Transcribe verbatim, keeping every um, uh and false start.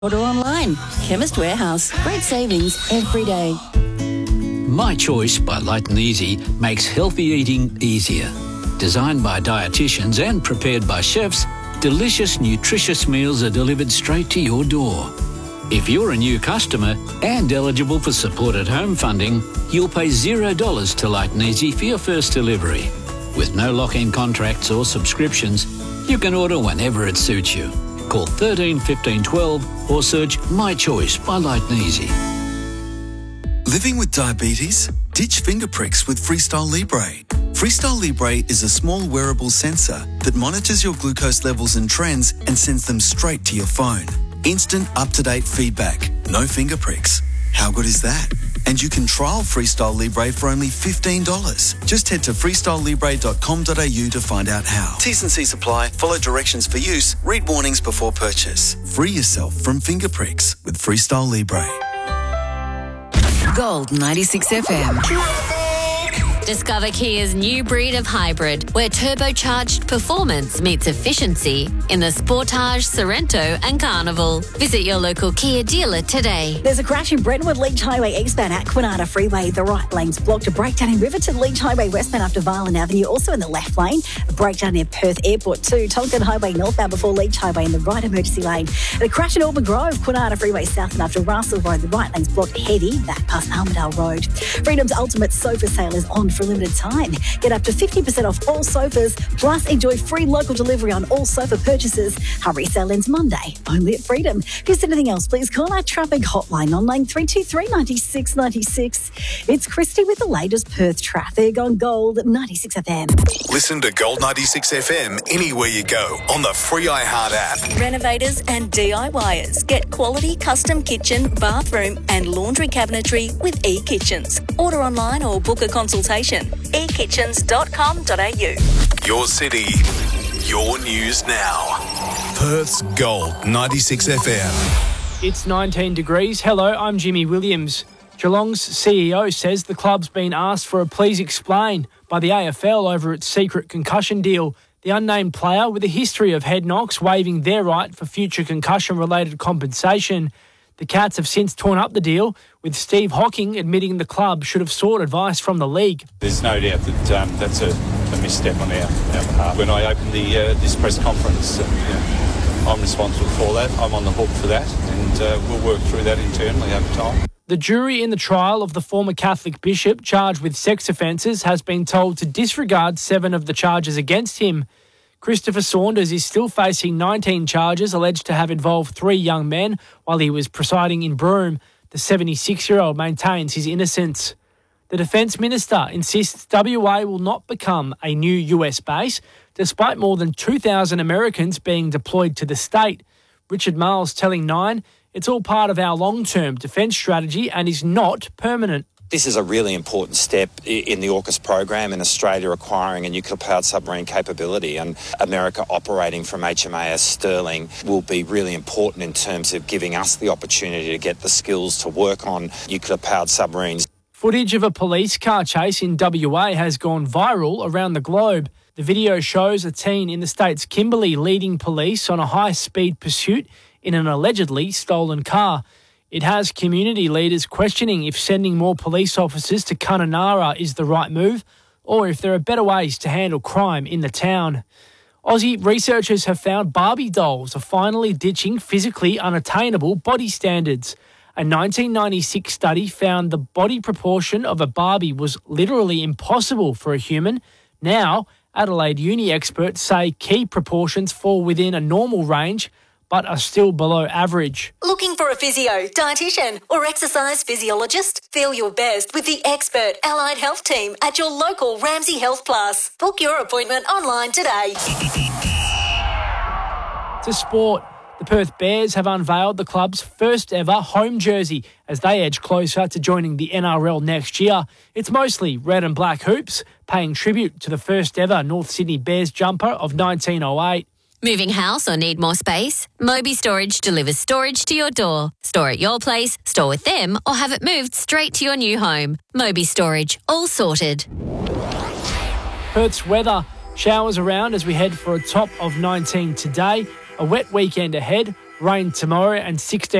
Order online. Chemist Warehouse. Great savings every day. My Choice by Light and Easy makes healthy eating easier. Designed by dietitians and prepared by chefs, delicious, nutritious meals are delivered straight to your door. If you're a new customer and eligible for supported home funding, you'll pay zero dollars to Light and Easy for your first delivery. With no lock-in contracts or subscriptions, you can order whenever it suits you. Call thirteen fifteen twelve or search My Choice by Light and Easy. Living with diabetes? Ditch finger pricks with Freestyle Libre. Freestyle Libre is a small wearable sensor that monitors your glucose levels and trends and sends them straight to your phone. Instant, up-to-date feedback. No finger pricks. How good is that? And you can trial Freestyle Libre for only fifteen dollars. Just head to freestyle libre dot com dot a u to find out how. T's and C's apply. Follow directions for use. Read warnings before purchase. Free yourself from finger pricks with Freestyle Libre. Gold ninety-six F M. Discover Kia's new breed of hybrid, where turbocharged performance meets efficiency in the Sportage, Sorento and Carnival. Visit your local Kia dealer today. There's a crash in Brentwood, Leach Highway eastbound at Kwinana Freeway. The right lane's blocked. A breakdown in Riverton, Leach Highway westbound after Violin Avenue. Also in the left lane, a breakdown near Perth Airport too. Tonkin Highway northbound before Leach Highway in the right emergency lane. And a crash in Auburn Grove, Kwinana Freeway southbound after Russell Road. The right lane's blocked heavy back past Armidale Road. Freedom's ultimate sofa sale is on for a limited time. Get up to fifty percent off all sofas, plus enjoy free local delivery on all sofa purchases. Hurry sale ends Monday, only at Freedom. If there's anything else, please call our traffic hotline on line three two three, nine six nine six. It's Christy with the latest Perth traffic on Gold ninety-six F M. Listen to Gold ninety-six F M anywhere you go on the free iHeart app. Renovators and D I Yers get quality custom kitchen, bathroom and laundry cabinetry with eKitchens. Order online or book a consultation. e kitchens dot com dot a u. Your city, your news now. Perth's Gold ninety-six F M. It's nineteen degrees. Hello, I'm Jimmy Williams. Geelong's C E O says the club's been asked for a please explain by the A F L over its secret concussion deal. The unnamed player with a history of head knocks waiving their right for future concussion-related compensation. The Cats have since torn up the deal, with Steve Hocking admitting the club should have sought advice from the league. There's no doubt that um, that's a, a misstep on our, our behalf. When I opened the, uh, this press conference, uh, you know, I'm responsible for that. I'm on the hook for that, and uh, we'll work through that internally over time. The jury in the trial of the former Catholic bishop charged with sex offences has been told to disregard seven of the charges against him. Christopher Saunders is still facing nineteen charges alleged to have involved three young men while he was presiding in Broome. The seventy-six-year-old maintains his innocence. The Defence Minister insists W A will not become a new U S base, despite more than two thousand Americans being deployed to the state. Richard Marles telling Nine, it's all part of our long-term defence strategy and is not permanent. This is a really important step in the AUKUS program in Australia acquiring a nuclear-powered submarine capability, and America operating from H M A S Sterling will be really important in terms of giving us the opportunity to get the skills to work on nuclear-powered submarines. Footage of a police car chase in W A has gone viral around the globe. The video shows a teen in the state's Kimberley leading police on a high-speed pursuit in an allegedly stolen car. It has community leaders questioning if sending more police officers to Kununurra is the right move, or if there are better ways to handle crime in the town. Aussie researchers have found Barbie dolls are finally ditching physically unattainable body standards. A nineteen ninety-six study found the body proportion of a Barbie was literally impossible for a human. Now, Adelaide Uni experts say key proportions fall within a normal range, but are still below average. Looking for a physio, dietitian or exercise physiologist? Feel your best with the expert allied health team at your local Ramsay Health Plus. Book your appointment online today. To sport, the Perth Bears have unveiled the club's first ever home jersey as they edge closer to joining the N R L next year. It's mostly red and black hoops, paying tribute to the first ever North Sydney Bears jumper of nineteen oh eight. Moving house or need more space? Moby Storage delivers storage to your door. Store at your place, store with them, or have it moved straight to your new home. Moby Storage, all sorted. Perth's weather. Showers around as we head for a top of nineteen today. A wet weekend ahead. Rain tomorrow and sixteen